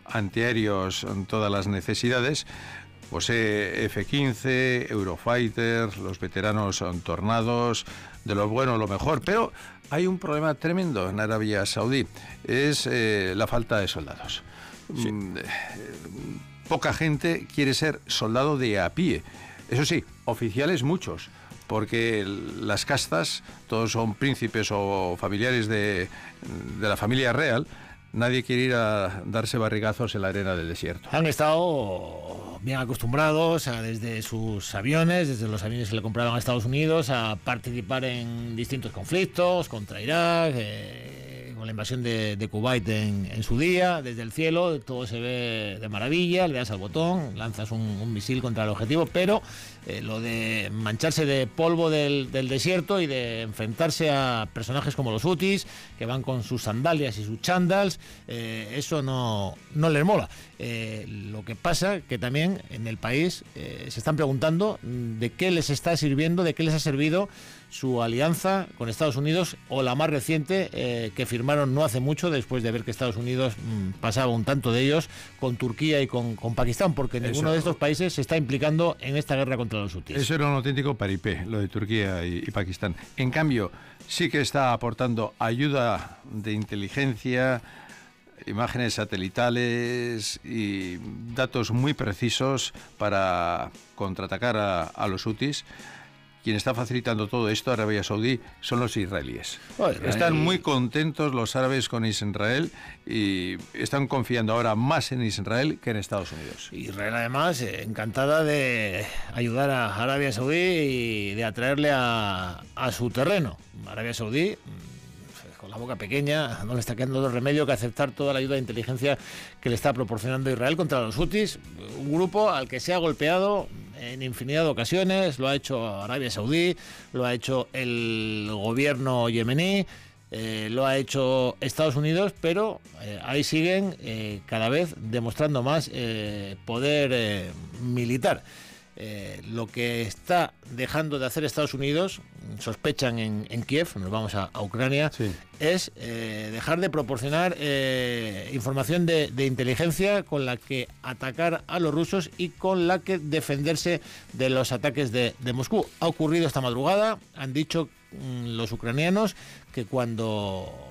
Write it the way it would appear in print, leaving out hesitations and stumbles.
antiaéreos todas las necesidades. Posee F-15, Eurofighter, los veteranos Tornados, de lo bueno lo mejor. Pero hay un problema tremendo en Arabia Saudí, es la falta de soldados. Sí. Poca gente quiere ser soldado de a pie. Eso sí, oficiales muchos, porque las castas, todos son príncipes o familiares de la familia real. Nadie quiere ir a darse barrigazos en la arena del desierto. Han estado bien acostumbrados desde sus aviones, desde los aviones que le compraron a Estados Unidos, a participar en distintos conflictos contra Irak, con la invasión de Kuwait en su día. Desde el cielo todo se ve de maravilla, le das al botón, lanzas un misil contra el objetivo, pero lo de mancharse de polvo del desierto y de enfrentarse a personajes como los hutis, que van con sus sandalias y sus chándals, eso no les mola. Lo que pasa que también en el país se están preguntando de qué les está sirviendo, de qué les ha servido su alianza con Estados Unidos, o la más reciente que firmaron no hace mucho, después de ver que Estados Unidos pasaba un tanto de ellos con Turquía y con Pakistán, porque ninguno de estos países se está implicando en esta guerra contra los hutis. Eso era un auténtico paripé, lo de Turquía y Pakistán. En cambio, sí que está aportando ayuda de inteligencia, imágenes satelitales y datos muy precisos para contraatacar a los hutis. Quien está facilitando todo esto, Arabia Saudí, son los israelíes. Están muy contentos los árabes con Israel y están confiando ahora más en Israel que en Estados Unidos. Israel, además, encantada de ayudar a Arabia Saudí y de atraerle a su terreno. Arabia Saudí, con la boca pequeña, no le está quedando otro remedio que aceptar toda la ayuda de inteligencia que le está proporcionando Israel contra los hutis, un grupo al que se ha golpeado en infinidad de ocasiones. Lo ha hecho Arabia Saudí, lo ha hecho el gobierno yemení, lo ha hecho Estados Unidos, pero ahí siguen cada vez demostrando más poder militar. Lo que está dejando de hacer Estados Unidos, sospechan en Kiev, nos vamos a Ucrania, sí, es dejar de proporcionar información de inteligencia con la que atacar a los rusos y con la que defenderse de los ataques de Moscú. Ha ocurrido esta madrugada, han dicho los ucranianos que cuando